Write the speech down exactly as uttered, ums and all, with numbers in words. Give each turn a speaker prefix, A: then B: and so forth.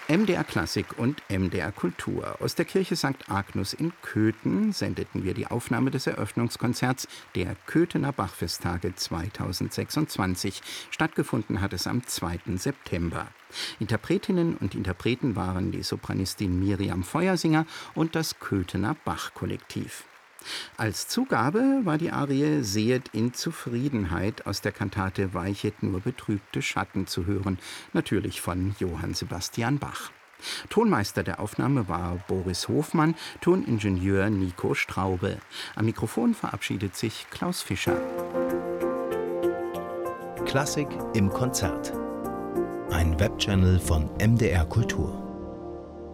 A: M D R Klassik und M D R Kultur. Aus der Kirche Sankt Agnus in Köthen sendeten wir die Aufnahme des Eröffnungskonzerts der Köthener Bachfesttage zweitausendsechsundzwanzig. Stattgefunden hat es am zweiten September. Interpretinnen und Interpreten waren die Sopranistin Miriam Feuersinger und das Köthener Bach-Kollektiv. Als Zugabe war die Arie »Sehet in Zufriedenheit« aus der Kantate »Weichet nur betrübte Schatten« zu hören, natürlich von Johann Sebastian Bach. Tonmeister der Aufnahme war Boris Hofmann, Toningenieur Nico Straube. Am Mikrofon verabschiedet sich Klaus Fischer.
B: Klassik im Konzert. Ein Webchannel von M D R Kultur.